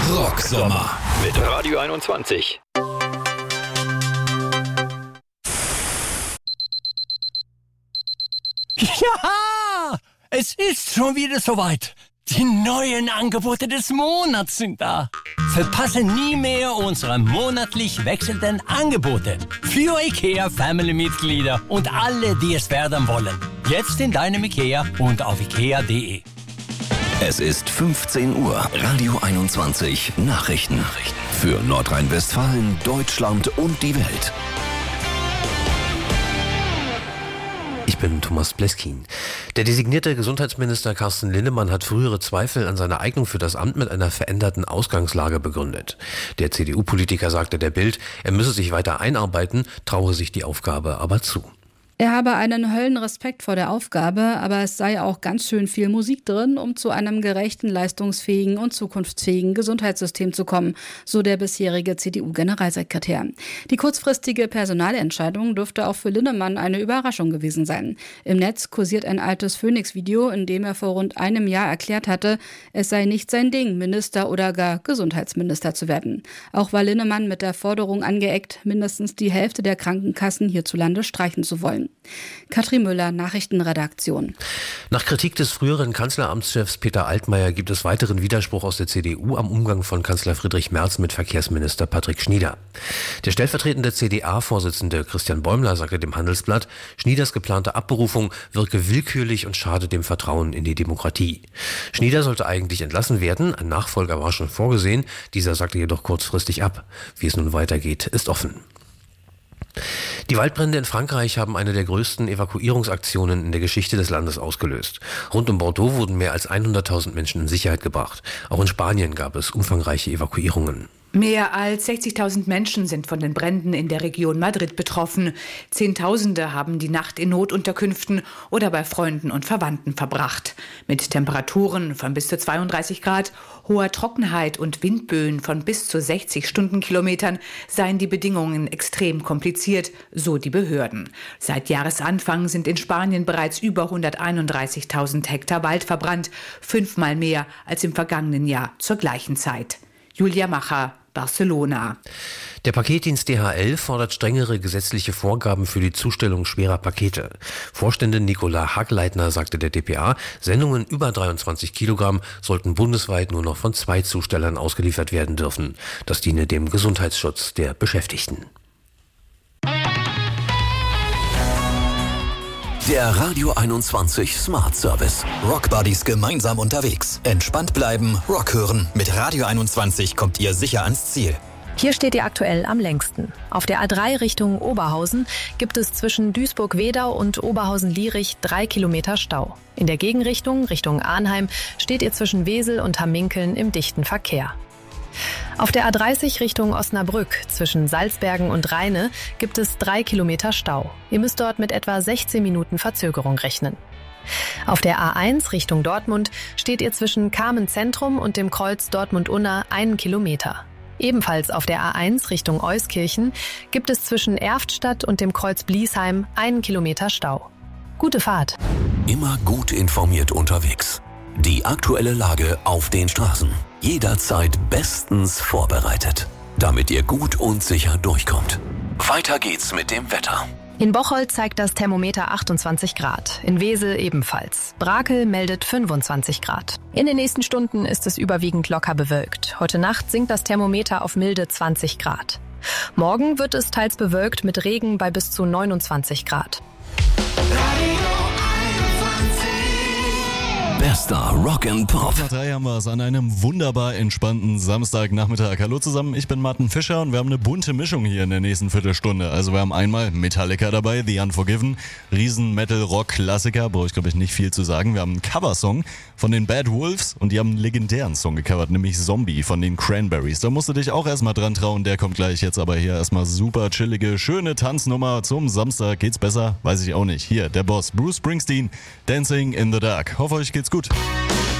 Rocksommer mit Radio 21. Ja, es ist schon wieder soweit. Die neuen Angebote des Monats sind da. Verpasse nie mehr unsere monatlich wechselnden Angebote für IKEA-Family-Mitglieder und alle, die es werden wollen. Jetzt in deinem IKEA und auf ikea.de. Es ist 15 Uhr. Radio 21 Nachrichten. Für Nordrhein-Westfalen, Deutschland und die Welt. Ich bin Thomas Bleskin. Der designierte Gesundheitsminister Carsten Linnemann hat frühere Zweifel an seiner Eignung für das Amt mit einer veränderten Ausgangslage begründet. Der CDU-Politiker sagte der Bild, er müsse sich weiter einarbeiten, traue sich die Aufgabe aber zu. Er habe einen Höllenrespekt vor der Aufgabe, aber es sei auch ganz schön viel Musik drin, um zu einem gerechten, leistungsfähigen und zukunftsfähigen Gesundheitssystem zu kommen, so der bisherige CDU-Generalsekretär. Die kurzfristige Personalentscheidung dürfte auch für Linnemann eine Überraschung gewesen sein. Im Netz kursiert ein altes Phoenix-Video, in dem er vor rund einem Jahr erklärt hatte, es sei nicht sein Ding, Minister oder gar Gesundheitsminister zu werden. Auch war Linnemann mit der Forderung angeeckt, mindestens die Hälfte der Krankenkassen hierzulande streichen zu wollen. Katrin Müller, Nachrichtenredaktion. Nach Kritik des früheren Kanzleramtschefs Peter Altmaier gibt es weiteren Widerspruch aus der CDU am Umgang von Kanzler Friedrich Merz mit Verkehrsminister Patrick Schnieder. Der stellvertretende CDA-Vorsitzende Christian Bäumler sagte dem Handelsblatt, Schnieders geplante Abberufung wirke willkürlich und schade dem Vertrauen in die Demokratie. Schnieder sollte eigentlich entlassen werden, ein Nachfolger war schon vorgesehen, dieser sagte jedoch kurzfristig ab. Wie es nun weitergeht, ist offen. Die Waldbrände in Frankreich haben eine der größten Evakuierungsaktionen in der Geschichte des Landes ausgelöst. Rund um Bordeaux wurden mehr als 100.000 Menschen in Sicherheit gebracht. Auch in Spanien gab es umfangreiche Evakuierungen. Mehr als 60.000 Menschen sind von den Bränden in der Region Madrid betroffen. Zehntausende haben die Nacht in Notunterkünften oder bei Freunden und Verwandten verbracht. Mit Temperaturen von bis zu 32 Grad, hoher Trockenheit und Windböen von bis zu 60 Stundenkilometern seien die Bedingungen extrem kompliziert, so die Behörden. Seit Jahresanfang sind in Spanien bereits über 131.000 Hektar Wald verbrannt, 5-mal mehr als im vergangenen Jahr zur gleichen Zeit. Julia Macher, Barcelona. Der Paketdienst DHL fordert strengere gesetzliche Vorgaben für die Zustellung schwerer Pakete. Vorständin Nicola Hagleitner sagte der dpa, Sendungen über 23 Kilogramm sollten bundesweit nur noch von 2 Zustellern ausgeliefert werden dürfen. Das diene dem Gesundheitsschutz der Beschäftigten. Der Radio 21 Smart Service. Rock Buddies gemeinsam unterwegs. Entspannt bleiben, Rock hören. Mit Radio 21 kommt ihr sicher ans Ziel. Hier steht ihr aktuell am längsten. Auf der A3 Richtung Oberhausen gibt es zwischen Duisburg-Wedau und Oberhausen-Lierich 3 Kilometer Stau. In der Gegenrichtung, Richtung Arnheim, steht ihr zwischen Wesel und Hamminkeln im dichten Verkehr. Auf der A30 Richtung Osnabrück zwischen Salzbergen und Rheine gibt es 3 Kilometer Stau. Ihr müsst dort mit etwa 16 Minuten Verzögerung rechnen. Auf der A1 Richtung Dortmund steht ihr zwischen Carmen-Zentrum und dem Kreuz Dortmund-Unna 1 Kilometer. Ebenfalls auf der A1 Richtung Euskirchen gibt es zwischen Erftstadt und dem Kreuz Bliesheim 1 Kilometer Stau. Gute Fahrt! Immer gut informiert unterwegs. Die aktuelle Lage auf den Straßen. Jederzeit bestens vorbereitet, damit ihr gut und sicher durchkommt. Weiter geht's mit dem Wetter. In Bocholt zeigt das Thermometer 28 Grad, in Wesel ebenfalls. Brakel meldet 25 Grad. In den nächsten Stunden ist es überwiegend locker bewölkt. Heute Nacht sinkt das Thermometer auf milde 20 Grad. Morgen wird es teils bewölkt mit Regen bei bis zu 29 Grad. Bester Rock and Pop. Nach 3 haben wir es an einem wunderbar entspannten Samstagnachmittag. Hallo zusammen, ich bin Martin Fischer und wir haben eine bunte Mischung hier in der nächsten Viertelstunde. Also wir haben einmal Metallica dabei, The Unforgiven, Riesen-Metal-Rock-Klassiker, brauche ich glaube ich nicht viel zu sagen. Wir haben einen Coversong von den Bad Wolves und die haben einen legendären Song gecovert, nämlich Zombie von den Cranberries. Da musst du dich auch erstmal dran trauen, der kommt gleich. Jetzt aber hier erstmal super chillige, schöne Tanznummer zum Samstag. Geht's besser? Weiß ich auch nicht. Hier, der Boss Bruce Springsteen, Dancing in the Dark. Hoffe euch geht's gut.